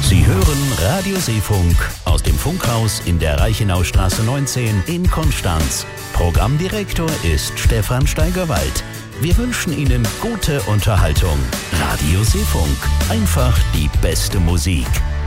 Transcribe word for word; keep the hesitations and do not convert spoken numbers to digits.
Sie hören Radio Seefunk aus dem Funkhaus in der Reichenaustraße neunzehn in Konstanz. Programmdirektor ist Stefan Steigerwald. Wir wünschen Ihnen gute Unterhaltung. Radio Seefunk, einfach die beste Musik.